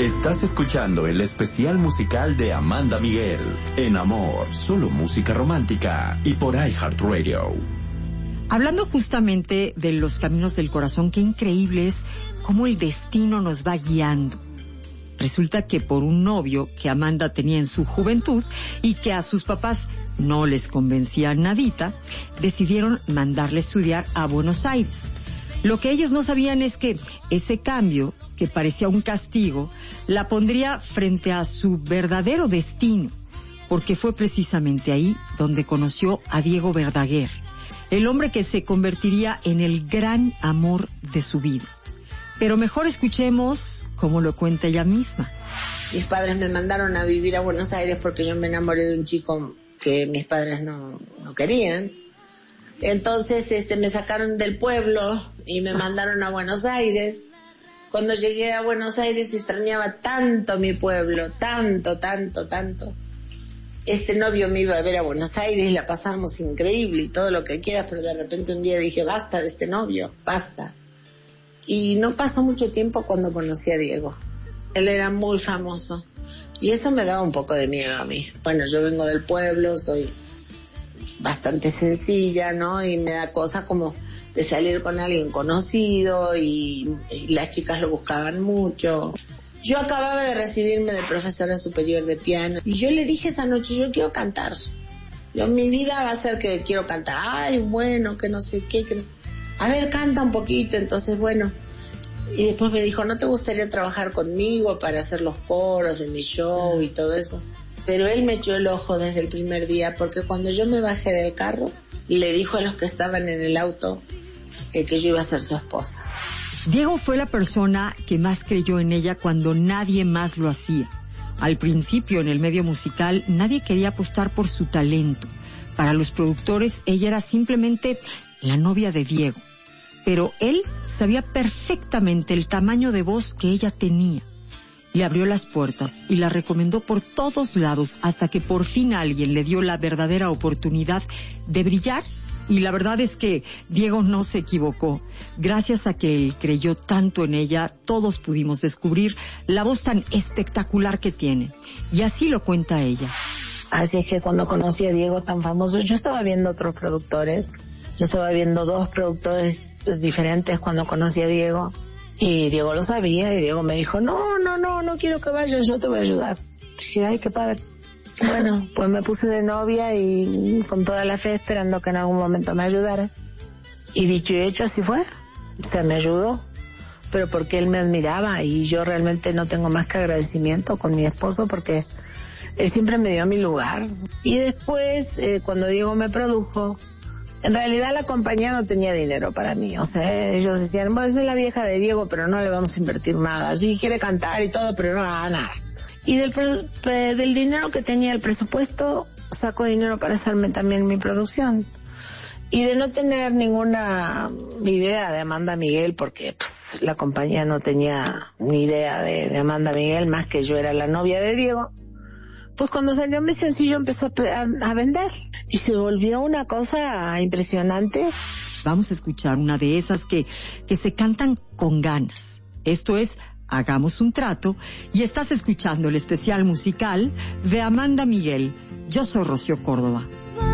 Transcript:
Estás escuchando el especial musical de Amanda Miguel en Amor, solo música romántica y por iHeartRadio. Hablando justamente de los caminos del corazón, qué increíble es cómo el destino nos va guiando. Resulta que por un novio que Amanda tenía en su juventud y que a sus papás no les convencía nadita, decidieron mandarle a estudiar a Buenos Aires. Lo que ellos no sabían es que ese cambio, que parecía un castigo, la pondría frente a su verdadero destino, porque fue precisamente ahí donde conoció a Diego Verdaguer, el hombre que se convertiría en el gran amor de su vida. Pero mejor escuchemos cómo lo cuenta ella misma. Mis padres me mandaron a vivir a Buenos Aires porque yo me enamoré de un chico que mis padres no querían. Entonces me sacaron del pueblo y me mandaron a Buenos Aires. Cuando llegué a Buenos Aires extrañaba tanto mi pueblo, tanto. Este novio me iba a ver a Buenos Aires y la pasábamos increíble y todo lo que quieras, pero de repente un día dije, basta de este novio, basta. Y no pasó mucho tiempo cuando conocí a Diego. Él era muy famoso y eso me daba un poco de miedo a mí. Bueno, yo vengo del pueblo, soy bastante sencilla, ¿no? Y me da cosa como de salir con alguien conocido y las chicas lo buscaban mucho. Yo acababa de recibirme de profesora superior de piano y yo le dije esa noche, yo quiero cantar. Mi vida va a ser que quiero cantar. Ay, bueno, que no sé qué, a ver, canta un poquito. Entonces, bueno, y después me dijo, ¿no te gustaría trabajar conmigo para hacer los coros en mi show y todo eso? Pero él me echó el ojo desde el primer día, porque cuando yo me bajé del carro, le dijo a los que estaban en el auto que yo iba a ser su esposa. Diego fue la persona que más creyó en ella cuando nadie más lo hacía. Al principio, en el medio musical, nadie quería apostar por su talento. Para los productores, ella era simplemente la novia de Diego. Pero él sabía perfectamente el tamaño de voz que ella tenía. Le abrió las puertas y la recomendó por todos lados hasta que por fin alguien le dio la verdadera oportunidad de brillar. Y la verdad es que Diego no se equivocó. Gracias a que él creyó tanto en ella, todos pudimos descubrir la voz tan espectacular que tiene. Y así lo cuenta ella. Así es que cuando conocí a Diego tan famoso, yo estaba viendo otros productores. Yo estaba viendo 2 productores diferentes cuando conocí a Diego. Y Diego lo sabía y Diego me dijo, no quiero que vayas, yo te voy a ayudar. Dije, ay, qué padre. Bueno, pues me puse de novia y con toda la fe esperando que en algún momento me ayudara. Y dicho y hecho, así fue. O sea, me ayudó, pero porque él me admiraba y yo realmente no tengo más que agradecimiento con mi esposo porque él siempre me dio mi lugar. Y después, cuando Diego me produjo, en realidad la compañía no tenía dinero para mí. O sea, ellos decían, bueno, soy la vieja de Diego, pero no le vamos a invertir nada. Sí, quiere cantar y todo, pero no va a nada. Y del dinero que tenía el presupuesto, saco dinero para hacerme también mi producción. Y de no tener ninguna idea de Amanda Miguel, porque pues, la compañía no tenía ni idea de Amanda Miguel, más que yo era la novia de Diego, pues cuando salió mi sencillo empezó a vender. Y se volvió una cosa impresionante. Vamos a escuchar una de esas que se cantan con ganas. Esto es Hagamos un trato, y estás escuchando el especial musical de Amanda Miguel. Yo soy Rocío Córdoba.